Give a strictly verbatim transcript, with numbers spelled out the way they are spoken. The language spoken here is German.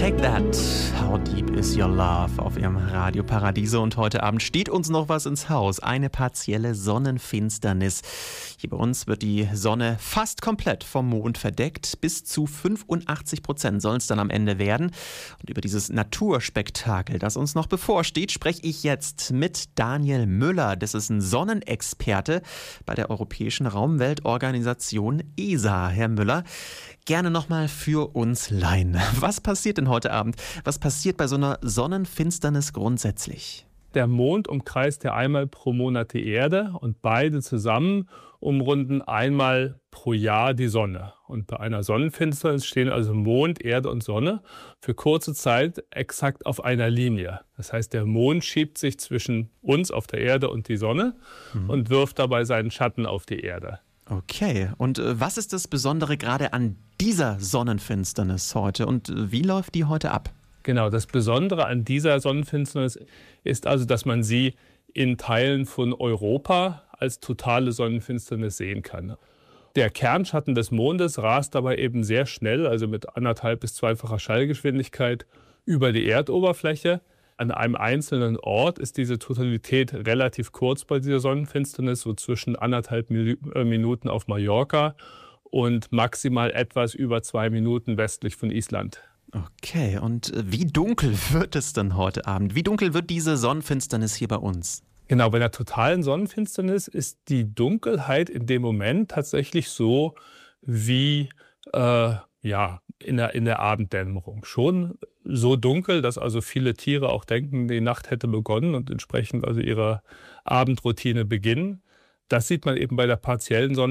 Take That, How Deep Is Your Love auf Ihrem Radio Paradiso. Und heute Abend steht uns noch was ins Haus, eine partielle Sonnenfinsternis. Hier bei uns wird die Sonne fast komplett vom Mond verdeckt. Bis zu fünfundachtzig Prozent sollen es dann am Ende werden. Und über dieses Naturspektakel, das uns noch bevorsteht, spreche ich jetzt mit Daniel Müller. Das ist ein Sonnenexperte bei der Europäischen Raumweltorganisation E S A. Herr Müller, gerne nochmal für uns Laien. Was passiert denn heute Abend? Was passiert bei so einer Sonnenfinsternis grundsätzlich? Der Mond umkreist ja einmal pro Monat die Erde und beide zusammen umrunden einmal pro Jahr die Sonne. Und bei einer Sonnenfinsternis stehen also Mond, Erde und Sonne für kurze Zeit exakt auf einer Linie. Das heißt, der Mond schiebt sich zwischen uns auf der Erde und die Sonne mhm. und wirft dabei seinen Schatten auf die Erde. Okay, und äh, was ist das Besondere gerade an dieser Sonnenfinsternis heute und äh, wie läuft die heute ab? Genau, das Besondere an dieser Sonnenfinsternis ist also, dass man sie in Teilen von Europa als totale Sonnenfinsternis sehen kann. Der Kernschatten des Mondes rast dabei eben sehr schnell, also mit anderthalb bis zweifacher Schallgeschwindigkeit, über die Erdoberfläche. An einem einzelnen Ort ist diese Totalität relativ kurz bei dieser Sonnenfinsternis, so zwischen anderthalb Minuten auf Mallorca und maximal etwas über zwei Minuten westlich von Island. Okay, und wie dunkel wird es dann heute Abend? Wie dunkel wird diese Sonnenfinsternis hier bei uns? Genau, bei der totalen Sonnenfinsternis ist die Dunkelheit in dem Moment tatsächlich so wie äh, ja, in der, in der Abenddämmerung. Schon so dunkel, dass also viele Tiere auch denken, die Nacht hätte begonnen und entsprechend also ihre Abendroutine beginnen. Das sieht man eben bei der partiellen Sonnenfinsternis